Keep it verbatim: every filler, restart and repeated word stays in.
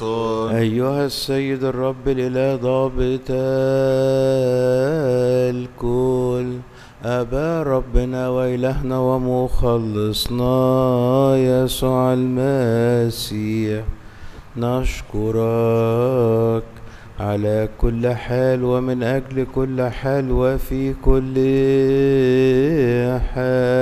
أيها السيد الرب الإله ضابط الكل، أبا ربنا وإلهنا ومخلصنا يسوع المسيح، نشكرك على كل حال ومن أجل كل حال وفي كل حال.